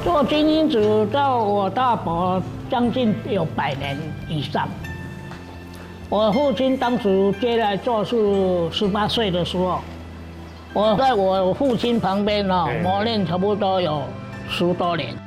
做精英组到我大伯将近有100年以上。我父亲当时接来做是18岁的时候，我在我父亲旁边磨练差不多有10多年。